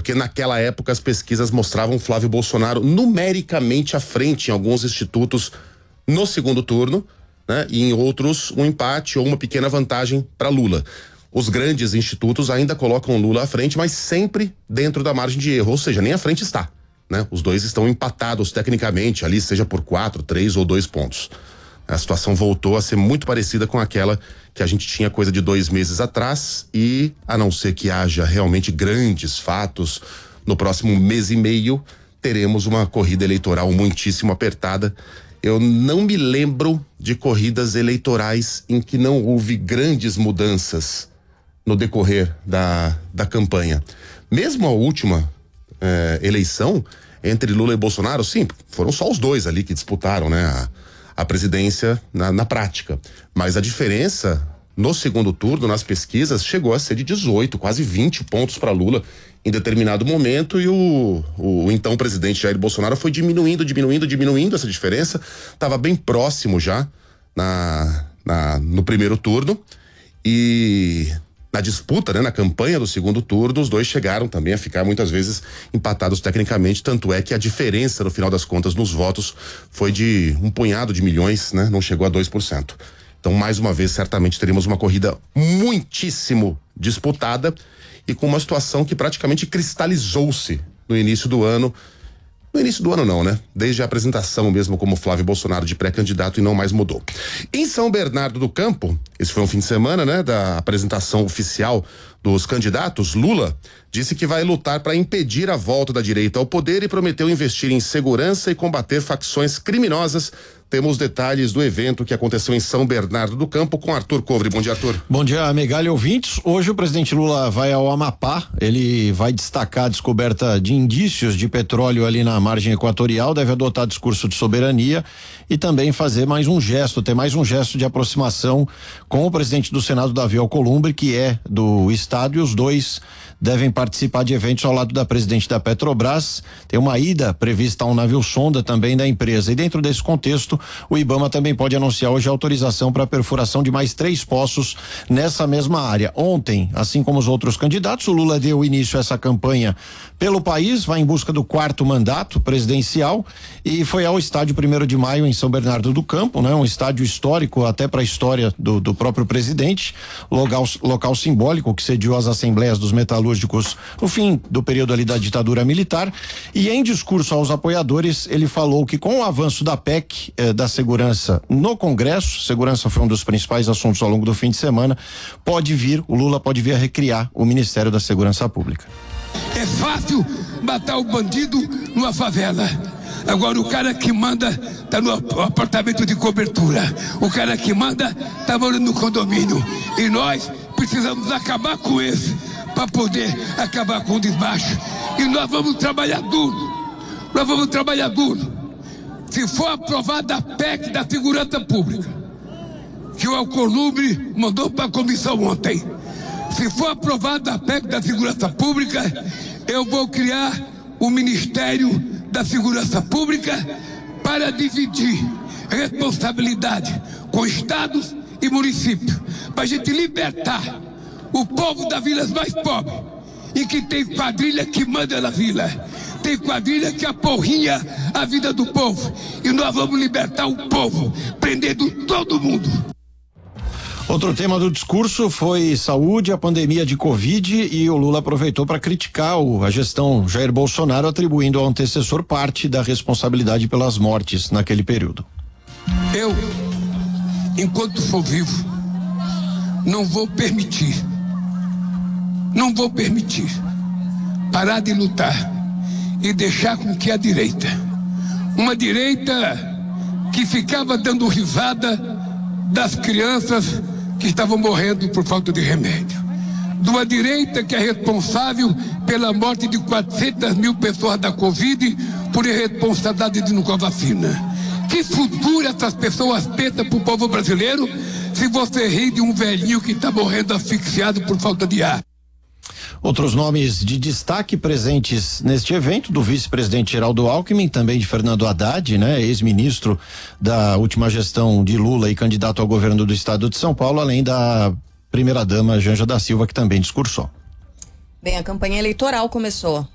porque naquela época as pesquisas mostravam Flávio Bolsonaro numericamente à frente em alguns institutos no segundo turno, né? E em outros um empate ou uma pequena vantagem para Lula. Os grandes institutos ainda colocam Lula à frente, mas sempre dentro da margem de erro, ou seja, nem à frente está, né? Os dois estão empatados tecnicamente ali, seja por 4, 3 ou 2 pontos. A situação voltou a ser muito parecida com aquela que a gente tinha coisa de 2 meses atrás e, a não ser que haja realmente grandes fatos, no próximo mês e meio teremos uma corrida eleitoral muitíssimo apertada. Eu não me lembro de corridas eleitorais em que não houve grandes mudanças no decorrer da campanha. Mesmo a última eleição entre Lula e Bolsonaro, sim, foram só os dois ali que disputaram, né, a presidência na prática. Mas a diferença no segundo turno, nas pesquisas, chegou a ser de 18, quase 20 pontos para Lula em determinado momento, e o então presidente Jair Bolsonaro foi diminuindo essa diferença. Estava bem próximo já no primeiro turno, e na disputa, né, na campanha do segundo turno, os dois chegaram também a ficar muitas vezes empatados tecnicamente, tanto é que a diferença no final das contas nos votos foi de um punhado de milhões, né? Não chegou a 2%. Então, mais uma vez, certamente teremos uma corrida muitíssimo disputada e com uma situação que praticamente cristalizou-se no início do ano. No início do ano não, né? Desde a apresentação mesmo como Flávio Bolsonaro de pré-candidato, e não mais mudou. Em São Bernardo do Campo, esse foi um fim de semana, né, da apresentação oficial dos candidatos, Lula disse que vai lutar para impedir a volta da direita ao poder e prometeu investir em segurança e combater facções criminosas. Temos detalhes do evento que aconteceu em São Bernardo do Campo com Arthur Covre. Bom dia, Arthur. Bom dia, Megali, ouvintes. Hoje o presidente Lula vai ao Amapá. Ele vai destacar a descoberta de indícios de petróleo ali na margem equatorial, deve adotar discurso de soberania e também fazer ter mais um gesto de aproximação com o presidente do Senado, Davi Alcolumbre, que é do estado, e os dois devem participar de eventos ao lado da presidente da Petrobras. Tem uma ida prevista a um navio sonda também da empresa, e dentro desse contexto o IBAMA também pode anunciar hoje a autorização para a perfuração de mais 3 poços nessa mesma área. Ontem, assim como os outros candidatos, o Lula deu início a essa campanha pelo país, vai em busca do 4º mandato presidencial e foi ao estádio 1º de Maio em São Bernardo do Campo, né? Um estádio histórico até para a história do próprio presidente, local simbólico que sediou as assembleias dos metalúrgicos no fim do período ali da ditadura militar. E em discurso aos apoiadores, ele falou que com o avanço da PEC da segurança no Congresso, segurança foi um dos principais assuntos ao longo do fim de semana, o Lula pode vir a recriar o Ministério da Segurança Pública. É fácil matar o bandido numa favela. Agora o cara que manda tá no apartamento de cobertura. O cara que manda tá morando no condomínio. E nós precisamos acabar com esse para poder acabar com o desmacho. E nós vamos trabalhar duro. Se for aprovada a PEC da Segurança Pública, que o Alcolumbre mandou para a comissão ontem, se for aprovada a PEC da Segurança Pública, eu vou criar o Ministério da Segurança Pública para dividir responsabilidade com estados e municípios, para a gente libertar o povo das vilas mais pobres, e que tem quadrilha que manda na vila, tem quadrilha que aporrinha a vida do povo, e nós vamos libertar o povo, prendendo todo mundo. Outro tema do discurso foi saúde, a pandemia de Covid, e o Lula aproveitou para criticar a gestão Jair Bolsonaro, atribuindo ao antecessor parte da responsabilidade pelas mortes naquele período. Eu, enquanto for vivo, não vou permitir parar de lutar e deixar com que a direita, uma direita que ficava dando risada das crianças que estavam morrendo por falta de remédio, de uma direita que é responsável pela morte de 400 mil pessoas da Covid por irresponsabilidade de não com a vacina. Que futuro essas pessoas pensam para o povo brasileiro se você ri de um velhinho que está morrendo asfixiado por falta de ar? Outros nomes de destaque presentes neste evento, do vice-presidente Geraldo Alckmin, também de Fernando Haddad, né? Ex-ministro da última gestão de Lula e candidato ao governo do estado de São Paulo, além da primeira-dama Janja da Silva, que também discursou. Bem, a campanha eleitoral começou